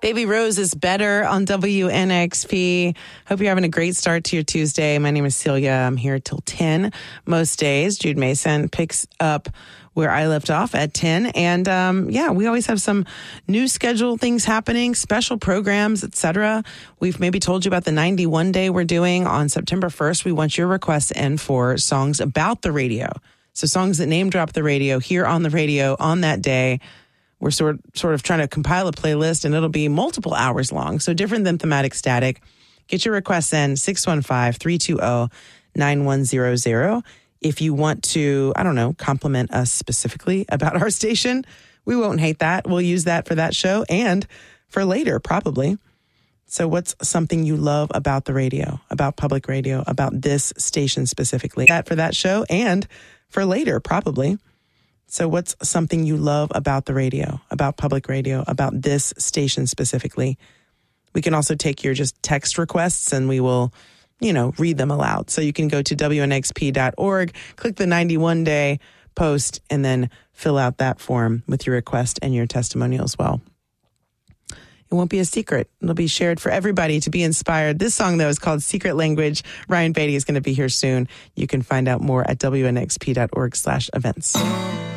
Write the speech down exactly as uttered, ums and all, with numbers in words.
Baby Rose is better on W N X P. Hope you're having a great start to your Tuesday. My name is Celia. I'm here till ten most days. Jude Mason picks up where I left off at ten. And um, yeah, we always have some new schedule things happening, special programs, et cetera. We've maybe told you about the ninety-one day we're doing on September first. We want your requests in for songs about the radio. So songs that name drop the radio here on the radio on that day. We're sort sort of trying to compile a playlist, and it'll be multiple hours long. So different than Thematic Static. Get your requests in six one five, three two zero, nine one zero zero. If you want to, I don't know, compliment us specifically about our station, we won't hate that. We'll use that for that show and for later, probably. So what's something you love about the radio, about public radio, about this station specifically? That for that show and for later, probably. So what's something you love about the radio, about public radio, about this station specifically? We can also take your just text requests and we will, you know, read them aloud. So you can go to W N X P dot org, click the ninety-one day post, and then fill out that form with your request and your testimonial as well. It won't be a secret. It'll be shared for everybody to be inspired. This song, though, is called Secret Language. Ryan Beatty is going to be here soon. You can find out more at W N X P dot org slash events.